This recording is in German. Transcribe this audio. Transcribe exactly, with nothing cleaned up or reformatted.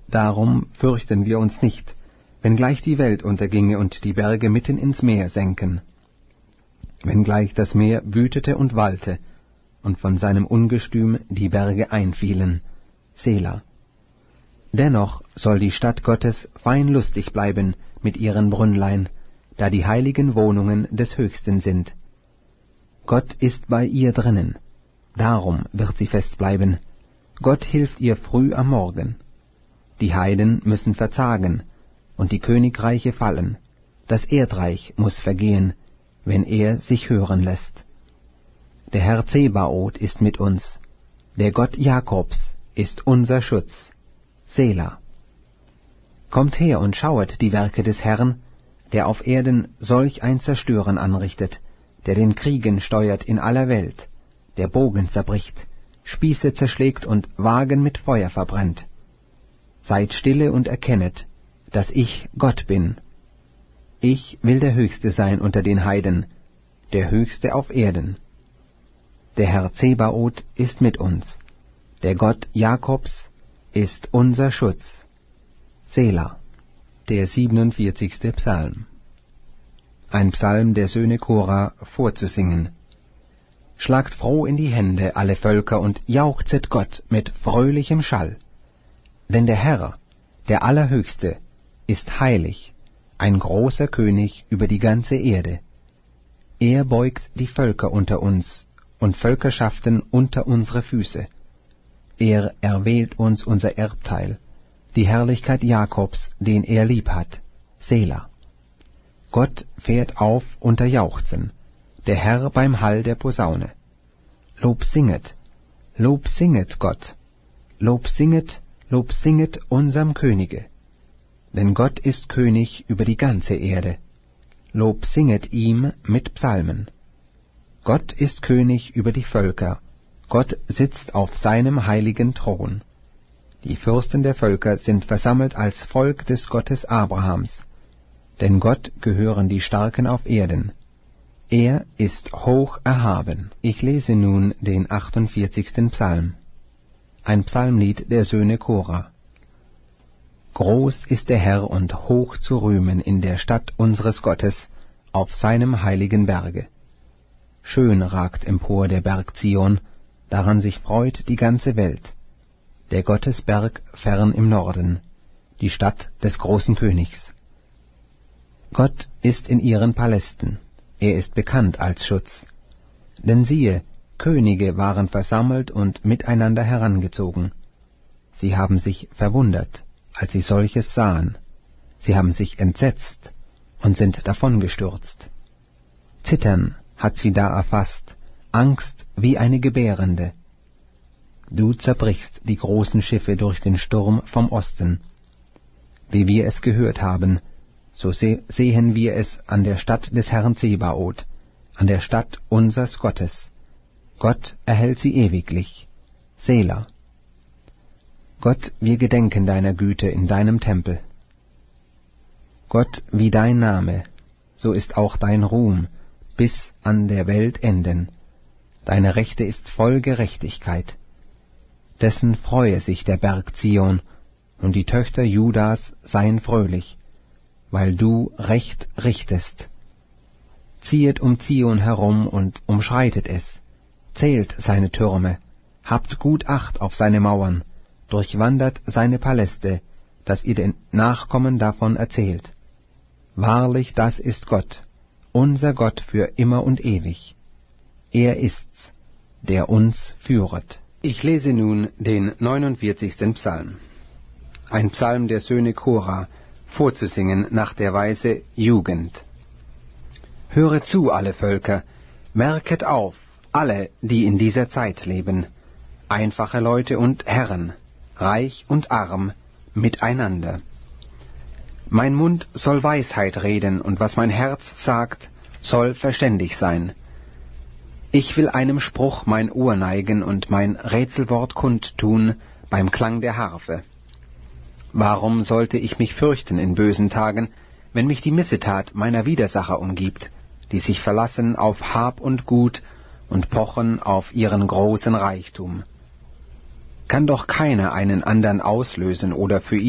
Darum fürchten wir uns nicht, wenngleich die Welt unterginge und die Berge mitten ins Meer senken, wenngleich das Meer wütete und wallte und von seinem Ungestüm die Berge einfielen. Sela. Dennoch soll die Stadt Gottes fein lustig bleiben mit ihren Brünnlein, da die heiligen Wohnungen des Höchsten sind. Gott ist bei ihr drinnen, darum wird sie fest bleiben. Gott hilft ihr früh am Morgen. Die Heiden müssen verzagen, und die Königreiche fallen. Das Erdreich muß vergehen, wenn er sich hören lässt. Der Herr Zebaoth ist mit uns, der Gott Jakobs ist unser Schutz. Sela. Kommt her und schauet die Werke des Herrn, der auf Erden solch ein Zerstören anrichtet, der den Kriegen steuert in aller Welt, der Bogen zerbricht, Spieße zerschlägt und Wagen mit Feuer verbrennt. Seid stille und erkennet, dass ich Gott bin. Ich will der Höchste sein unter den Heiden, der Höchste auf Erden. Der Herr Zebaoth ist mit uns, der Gott Jakobs ist unser Schutz. Sela. Der siebenundvierzigste Psalm. Ein Psalm der Söhne Kora vorzusingen. Schlagt froh in die Hände alle Völker und jauchzet Gott mit fröhlichem Schall. Denn der Herr, der Allerhöchste, ist heilig, ein großer König über die ganze Erde. Er beugt die Völker unter uns und Völkerschaften unter unsere Füße. Er erwählt uns unser Erbteil, die Herrlichkeit Jakobs, den er lieb hat. Sela. Gott fährt auf unter Jauchzen, der Herr beim Hall der Posaune. Lob singet, Lob singet Gott, Lob singet, Lob singet unserm Könige. Denn Gott ist König über die ganze Erde. Lob singet ihm mit Psalmen. Gott ist König über die Völker, Gott sitzt auf seinem heiligen Thron. Die Fürsten der Völker sind versammelt als Volk des Gottes Abrahams. Denn Gott gehören die Starken auf Erden. Er ist hoch erhaben. Ich lese nun den achtundvierzigsten Psalm. Ein Psalmlied der Söhne Kora. Groß ist der Herr und hoch zu rühmen in der Stadt unseres Gottes, auf seinem heiligen Berge. Schön ragt empor der Berg Zion, daran sich freut die ganze Welt. Der Gottesberg fern im Norden, die Stadt des großen Königs. Gott ist in ihren Palästen, er ist bekannt als Schutz. Denn siehe, Könige waren versammelt und miteinander herangezogen. Sie haben sich verwundert, als sie solches sahen. Sie haben sich entsetzt und sind davongestürzt. Zittern hat sie da erfasst, Angst wie eine Gebärende. Du zerbrichst die großen Schiffe durch den Sturm vom Osten. Wie wir es gehört haben, so se- sehen wir es an der Stadt des Herrn Zebaoth, an der Stadt unsers Gottes. Gott erhält sie ewiglich. Sela. Gott, wir gedenken deiner Güte in deinem Tempel. Gott, wie dein Name, so ist auch dein Ruhm bis an der Welt enden. Deine Rechte ist voll Gerechtigkeit. Dessen freue sich der Berg Zion, und die Töchter Judas seien fröhlich, weil du Recht richtest. Ziehet um Zion herum und umschreitet es, zählt seine Türme, habt gut Acht auf seine Mauern, durchwandert seine Paläste, dass ihr den Nachkommen davon erzählt. Wahrlich, das ist Gott, unser Gott für immer und ewig. Er ist's, der uns führet. Ich lese nun den neunundvierzigsten Psalm. Ein Psalm der Söhne Kora, vorzusingen nach der Weise Jugend. Höret zu, alle Völker, merket auf, alle, die in dieser Zeit leben, einfache Leute und Herren, reich und arm, miteinander. Mein Mund soll Weisheit reden, und was mein Herz sagt, soll verständig sein. Ich will einem Spruch mein Ohr neigen und mein Rätselwort kundtun beim Klang der Harfe. Warum sollte ich mich fürchten in bösen Tagen, wenn mich die Missetat meiner Widersacher umgibt, die sich verlassen auf Hab und Gut und pochen auf ihren großen Reichtum? Kann doch keiner einen andern auslösen oder für